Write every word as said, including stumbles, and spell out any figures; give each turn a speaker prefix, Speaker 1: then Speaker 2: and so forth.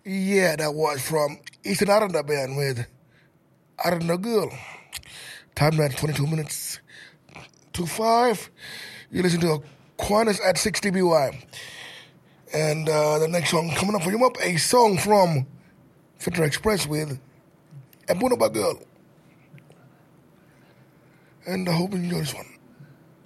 Speaker 1: Yeah, that was from Eastern Aranda Band with Aranda Girl. Time now twenty-two minutes to five. You listen to Aquinas at sixty B Y. And uh, the next song coming up for you up, a song from Fitra Express with Ebunaba Girl. And I hope you enjoy this one.